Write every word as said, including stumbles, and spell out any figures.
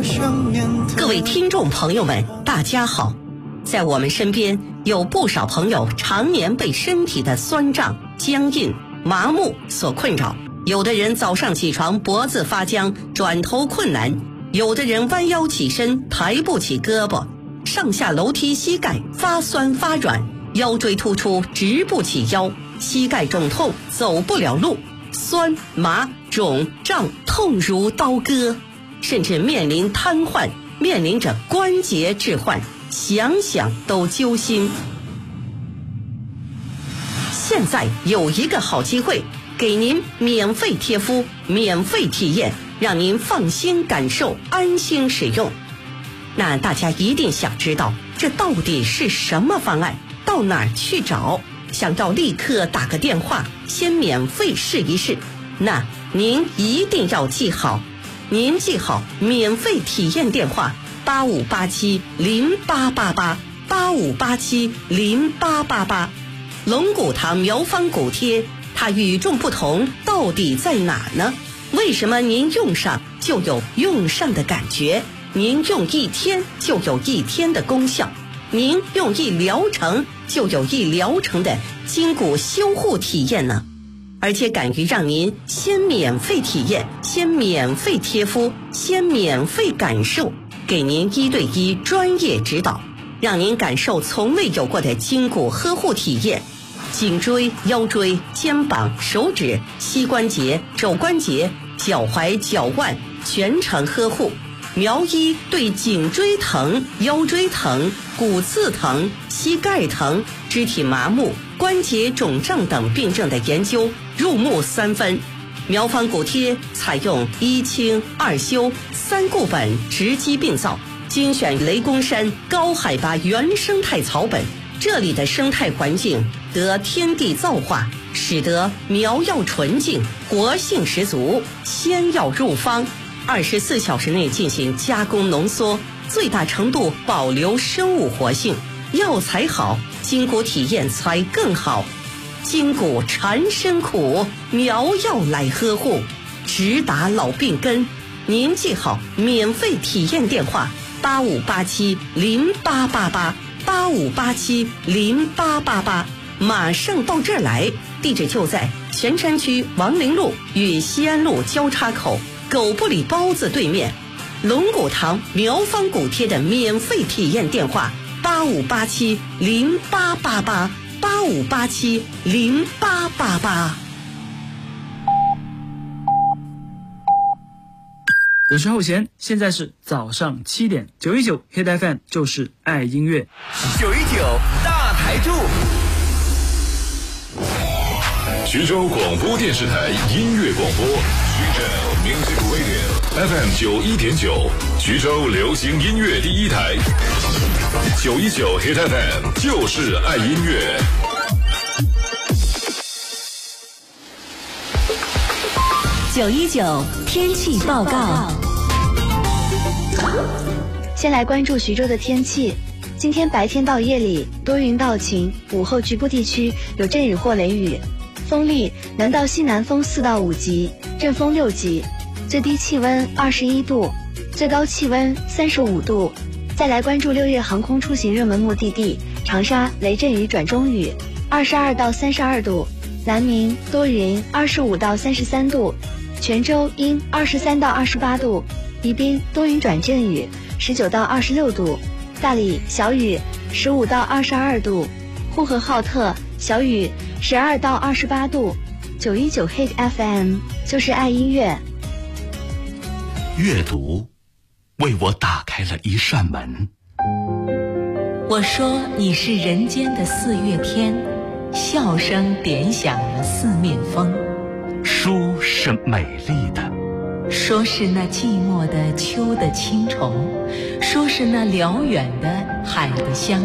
各位听众朋友们，大家好。在我们身边有不少朋友常年被身体的酸胀、僵硬、麻木所困扰，有的人早上起床脖子发僵，转头困难，有的人弯腰起身抬不起胳膊，上下楼梯膝盖发酸发软，腰椎突出直不起腰，膝盖肿痛走不了路，酸麻肿胀痛如刀割，甚至面临瘫痪，面临着关节置换，想想都揪心。现在有一个好机会，给您免费贴敷，免费体验，让您放心感受，安心使用。那大家一定想知道，这到底是什么方案？到哪儿去找？想要立刻打个电话，先免费试一试。那您一定要记好，您记好免费体验电话八五八七零八八八八五八七零八八八。龙骨堂苗方骨贴，它与众不同到底在哪呢？为什么您用上就有用上的感觉？您用一天就有一天的功效，您用一疗程就有一疗程的筋骨修护体验呢？而且敢于让您先免费体验，先免费贴敷，先免费感受，给您一对一专业指导，让您感受从未有过的筋骨呵护体验。颈椎、腰椎、肩膀、手指、膝关节、肘关节、脚踝、脚腕全程呵护。苗医对颈椎疼、腰椎疼、骨刺疼、膝盖疼、肢体麻木、关节肿胀等病症的研究入木三分。苗方骨贴采用一清二修三固本直击病灶，精选雷公山高海拔原生态草本，这里的生态环境得天地造化，使得苗药纯净，活性十足，仙药入方，二十四小时内进行加工浓缩，最大程度保留生物活性。药材好，筋骨体验才更好。筋骨缠身苦，苗药来呵护，直达老病根。您记好免费体验电话八五八七零八八八八五八七零八八八，马上到这儿来。地址就在泉山区王陵路与西安路交叉口狗不理包子对面。龙骨堂苗方骨贴的免费体验电话八五八七零八八八八五八七零八八八。 我是浩贤，现在是早上七点，九一九 Hit F M 就是爱音乐， 九一九大台柱。 徐州广播电视台音乐广播，徐州 Music Radio F M 九一点九，徐州流行音乐第一台，九一九 Hit F M 就是爱音乐。 九一九天气报告。 先来关注徐州的天气。今天白天到夜里多云到晴，午后局部地区有阵雨或雷雨，风力南到西南风四到五级，阵风六级，最低气温二十一度，最高气温三十五度。再来关注六月航空出行热门目的地长沙，雷阵雨转中雨，二十二到三十二度；南明多云，二十五到三十三度；泉州阴，二十三到二十八度；宜宾多云转阵雨，十九到二十六度；大理小雨，十五到二十二度；呼和浩特小雨，十二到二十八度。九一九 Hit F M 就是爱音乐。 阅读为我打开了一扇门。 我说你是人间的四月天，笑声点响了四面风。 书是美丽的， 说是那寂寞的秋的青虫，说是那辽远的海的香